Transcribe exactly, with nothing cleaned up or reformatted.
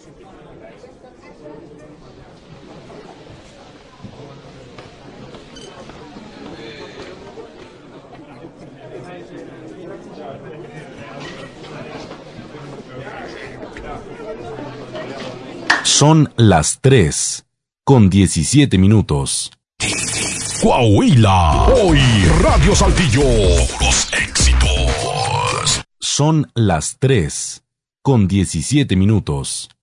Son las tres, con diecisiete minutos. Coahuila, hoy Radio Saltillo, los éxitos. Son las tres, con diecisiete minutos.